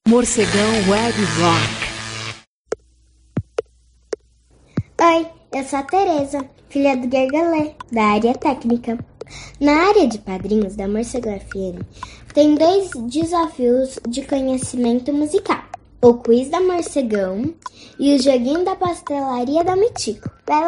Morcegão Web Rock. Oi, eu sou a Tereza, filha do Gergalé, da área técnica. Na área de padrinhos da Morcegão FM, tem 2 desafios de conhecimento musical. O quiz da Morcegão e o joguinho da pastelaria da Mitico. Vai lá!